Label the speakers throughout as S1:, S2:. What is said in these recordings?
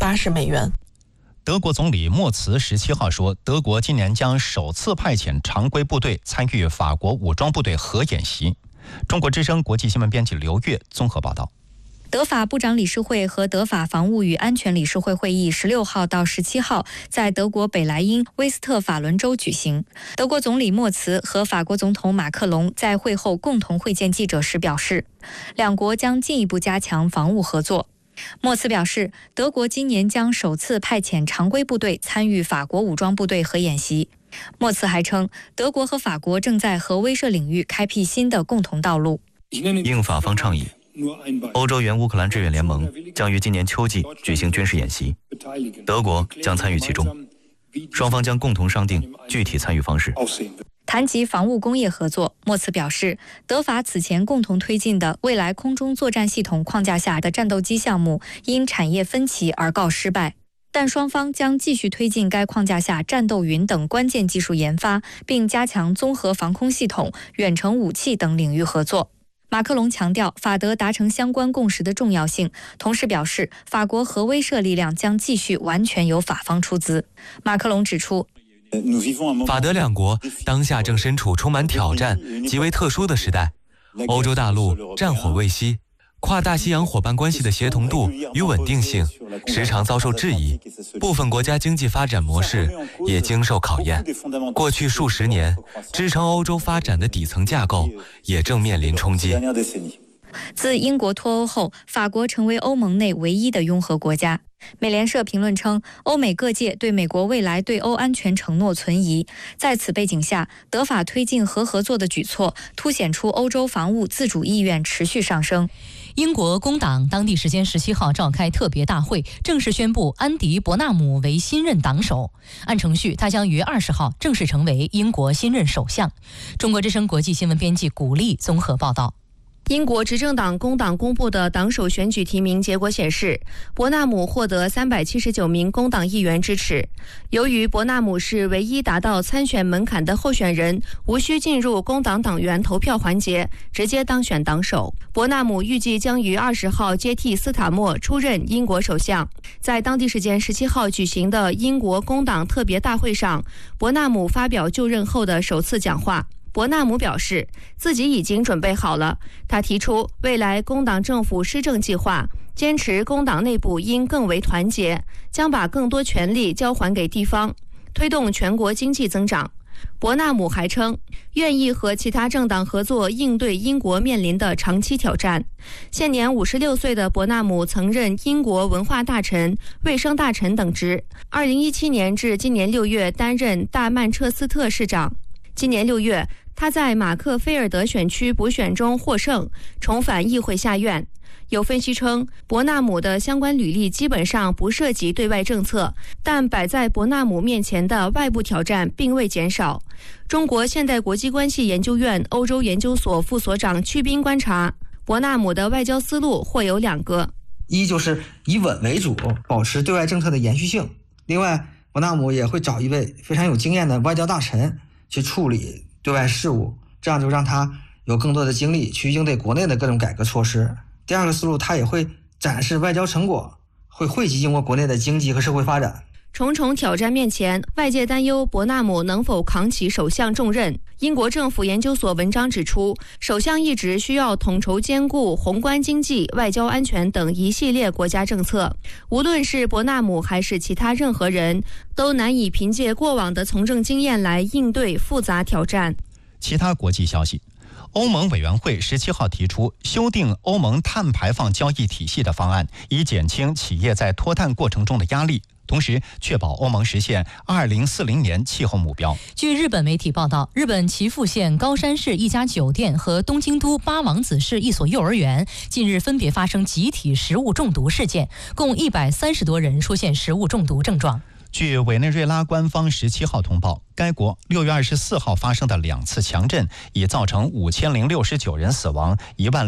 S1: $180。
S2: 德国总理默茨17号说，德国今年将首次派遣常规部队参与法国武装部队核演习。中国之声国际新闻编辑刘月综合报道。
S3: 德法部长理事会和德法防务与安全理事会会议16号到17号在德国北莱茵威斯特法伦州举行。德国总理默茨和法国总统马克龙在会后共同会见记者时表示，两国将进一步加强防务合作。默茨表示，德国今年将首次派遣常规部队参与法国武装部队核演习。默茨还称，德国和法国正在核威慑领域开辟新的共同道路。
S4: 应法方倡议，欧洲援乌克兰志愿联盟将于今年秋季举行军事演习，德国将参与其中，双方将共同商定具体参与方式。
S3: 谈及防务工业合作，默茨表示，德法此前共同推进的未来空中作战系统框架下的战斗机项目因产业分歧而告失败，但双方将继续推进该框架下战斗云等关键技术研发，并加强综合防空系统、远程武器等领域合作。马克龙强调法德达成相关共识的重要性，同时表示法国核威慑力量将继续完全由法方出资。马克龙指出，
S5: 法德两国当下正身处充满挑战、极为特殊的时代，欧洲大陆战火未息，跨大西洋伙伴关系的协同度与稳定性时常遭受质疑，部分国家经济发展模式也经受考验。过去数十年，支撑欧洲发展的底层架构也正面临冲击。
S3: 自英国脱欧后，法国成为欧盟内唯一的拥核国家。美联社评论称，欧美各界对美国未来对欧安全承诺存疑。在此背景下，德法推进核合作的举措，凸显出欧洲防务自主意愿持续上升。
S6: 英国工党当地时间17号召开特别大会，正式宣布安迪·伯纳姆为新任党首。按程序，他将于20号正式成为英国新任首相。中国之声国际新闻编辑古丽综合报道。
S7: 英国执政党工党公布的党首选举提名结果显示，伯纳姆获得379名工党议员支持。由于伯纳姆是唯一达到参选门槛的候选人，无需进入工党党员投票环节，直接当选党首。伯纳姆预计将于20号接替斯塔默出任英国首相。在当地时间17号举行的英国工党特别大会上，伯纳姆发表就任后的首次讲话。伯纳姆表示自己已经准备好了，他提出未来工党政府施政计划，坚持工党内部应更为团结，将把更多权力交还给地方，推动全国经济增长。伯纳姆还称，愿意和其他政党合作应对英国面临的长期挑战。现年56岁的伯纳姆曾任英国文化大臣、卫生大臣等职，2017年至今年6月担任大曼彻斯特市长。今年6月，他在马克菲尔德选区补选中获胜，重返议会下院。有分析称，伯纳姆的相关履历基本上不涉及对外政策，但摆在伯纳姆面前的外部挑战并未减少。中国现代国际关系研究院欧洲研究所副所长曲斌观察，伯纳姆的外交思路或有2个：
S8: 一就是以稳为主，保持对外政策的延续性；另外，伯纳姆也会找一位非常有经验的外交大臣去处理对外事务，这样就让他有更多的精力去应对国内的各种改革措施。第2个思路，他也会展示外交成果，会惠及英国国内的经济和社会发展。
S7: 重重挑战面前，外界担忧伯纳姆能否扛起首相重任。英国政府研究所文章指出，首相一职需要统筹兼顾宏观经济、外交安全等一系列国家政策。无论是伯纳姆还是其他任何人，都难以凭借过往的从政经验来应对复杂挑战。
S2: 其他国际消息，欧盟委员会17号提出修订欧盟碳排放交易体系的方案，以减轻企业在脱碳过程中的压力，同时确保欧盟实现2040年气候目标。
S6: 据日本媒体报道，日本岐阜县高山市一家酒店和东京都八王子市一所幼儿园近日分别发生集体食物中毒事件，共130多人出现食物中毒症状。
S2: 据委内瑞拉官方17号通报，该国6月24号发生的2次强震已造成5069人死亡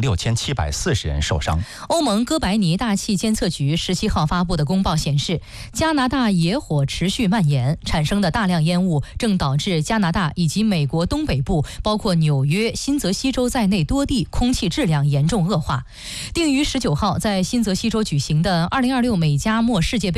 S2: ，16740人受伤。
S6: 欧盟哥白尼大气监测局17号发布的公报显示，加拿大野火持续蔓延，产生的大量烟雾正导致加拿大以及美国东北部，包括纽约、新泽西州在内多地空气质量严重恶化。定于19号在新泽西州举行的2026美加墨世界杯